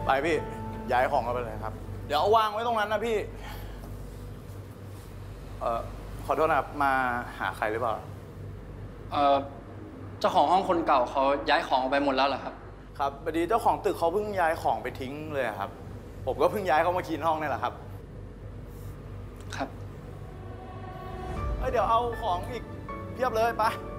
ไปพี่ย้ายของกันไปเลยครับเดี๋ยวเอาวางไว้ตรงนั้นนะพี่ขอโทษนะครับมาหาใครหรือเปล่าเจ้าของห้องคนเก่าเขาย้ายของออกไปหมดแล้วเหรอครับครับพอดีเจ้าของตึกเขาเพิ่งย้ายของไปทิ้งเลยครับผมก็เพิ่งย้ายเข้ามาคีนห้องนี่แหละครับครับเดี๋ยวเอาของอีกเพียบเลยไป